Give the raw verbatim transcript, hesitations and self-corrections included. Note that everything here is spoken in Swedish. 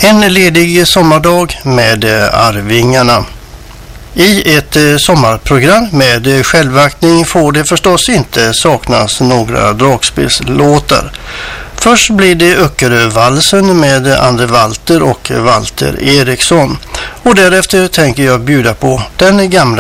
En ledig sommardag med Arvingarna. I ett sommarprogram med självaktning får det förstås inte saknas några dragspelslåtar. Först blir det Öckerövalsen med Andre Walter och Walter Eriksson. Och därefter tänker jag bjuda på den gamla